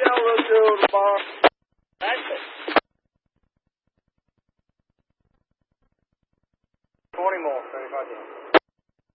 we'll do tomorrow. That's it. 20 more, 35 days.